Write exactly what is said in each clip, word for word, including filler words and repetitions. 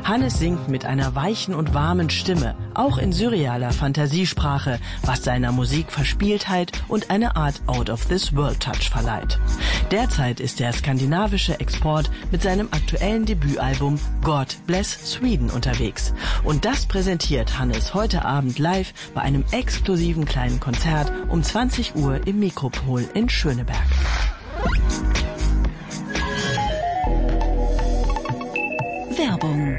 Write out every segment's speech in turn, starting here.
Hannes singt mit einer weichen und warmen Stimme, auch in surrealer Fantasiesprache, was seiner Musik Verspieltheit und eine Art Out-of-this-World-Touch verleiht. Derzeit ist der skandinavische Export mit seinem aktuellen Debütalbum God Bless Sweden unterwegs. Und das präsentiert Hannes heute Abend live bei einem exklusiven kleinen Konzert um zwanzig Uhr im Mikropol in Schöneberg. Werbung.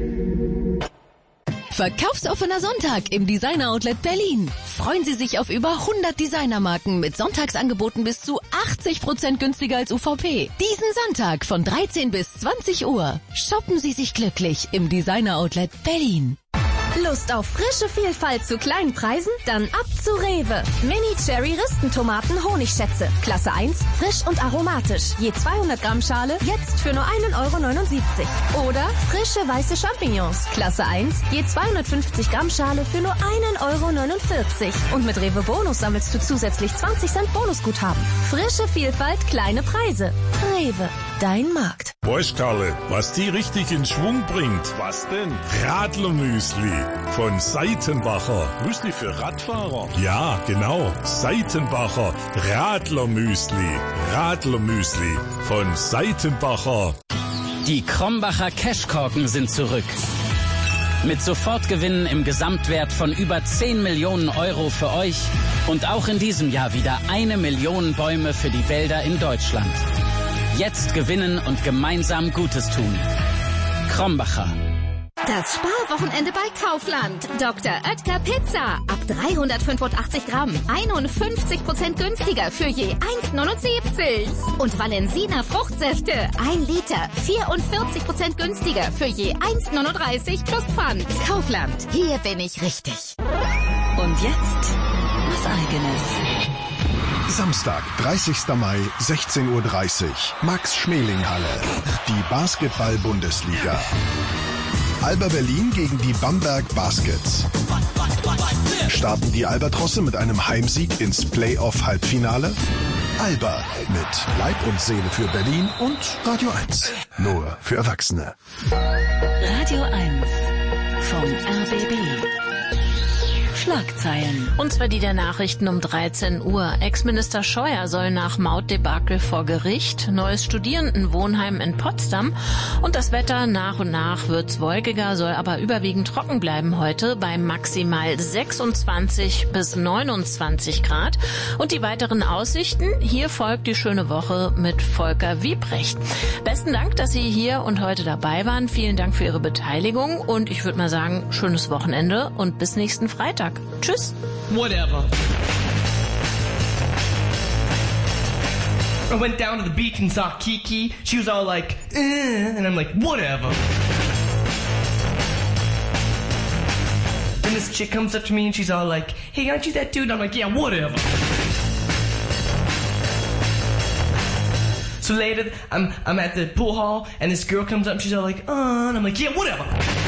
Verkaufsoffener Sonntag im Designer Outlet Berlin. Freuen Sie sich auf über hundert Designermarken mit Sonntagsangeboten bis zu achtzig Prozent günstiger als U V P. Diesen Sonntag von dreizehn bis zwanzig Uhr. Shoppen Sie sich glücklich im Designer Outlet Berlin. Lust auf frische Vielfalt zu kleinen Preisen? Dann ab zu Rewe. Mini-Cherry-Ristentomaten Honigschätze. Klasse eins, frisch und aromatisch. Je zweihundert Gramm Schale, jetzt für nur einen Euro neunundsiebzig. Oder frische weiße Champignons. Klasse eins, je zweihundertfünfzig Gramm Schale für nur einen Euro neunundvierzig. Und mit Rewe Bonus sammelst du zusätzlich zwanzig Cent Bonusguthaben. Frische Vielfalt, kleine Preise. Rewe, dein Markt. Borstarle, was die richtig in Schwung bringt. Was denn? Radlermüsli von Seitenbacher. Müsli für Radfahrer? Ja, genau. Seitenbacher Radlermüsli. Radlermüsli von Seitenbacher. Die Krombacher Cashkorken sind zurück. Mit Sofortgewinnen im Gesamtwert von über zehn Millionen Euro für euch und auch in diesem Jahr wieder eine Million Bäume für die Wälder in Deutschland. Jetzt gewinnen und gemeinsam Gutes tun. Krombacher. Das Sparwochenende bei Kaufland. Doktor Oetker Pizza. Ab dreihundertfünfundachtzig Gramm. einundfünfzig Prozent günstiger für je eins neunundsiebzig. Und Valensina Fruchtsäfte. ein Liter. vierundvierzig Prozent günstiger für je eins neununddreißig plus Pfand. Kaufland. Hier bin ich richtig. Und jetzt was Eigenes. Samstag, dreißigster Mai, sechzehn Uhr dreißig. Max-Schmeling-Halle. Die Basketball-Bundesliga. Alba Berlin gegen die Bamberg Baskets. Starten die Albatrosse mit einem Heimsieg ins Playoff-Halbfinale? Alba mit Leib und Seele für Berlin und Radio eins. Nur für Erwachsene. Radio eins vom R B B. Schlagzeilen. Und zwar die der Nachrichten um dreizehn Uhr. Ex-Minister Scheuer soll nach Mautdebakel vor Gericht. Neues Studierendenwohnheim in Potsdam. Und das Wetter nach und nach wird's wolkiger, soll aber überwiegend trocken bleiben heute bei maximal sechsundzwanzig bis neunundzwanzig Grad. Und die weiteren Aussichten, hier folgt die schöne Woche mit Volker Wiebrecht. Besten Dank, dass Sie hier und heute dabei waren. Vielen Dank für Ihre Beteiligung und ich würde mal sagen, schönes Wochenende und bis nächsten Freitag. Tschüss. Whatever. I went down to the beach and saw Kiki. She was all like, eh, and I'm like, whatever. Then this chick comes up to me and she's all like, hey, aren't you that dude? And I'm like, yeah, whatever. So later, I'm I'm at the pool hall and this girl comes up and she's all like, uh, and I'm like, yeah, whatever.